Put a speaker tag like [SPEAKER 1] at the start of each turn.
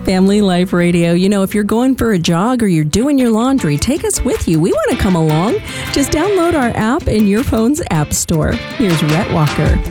[SPEAKER 1] Family Life Radio. You know, if you're going for a jog or you're doing your laundry, take us with you. We want to come along. Just download our app in your phone's app store. Here's Rhett Walker.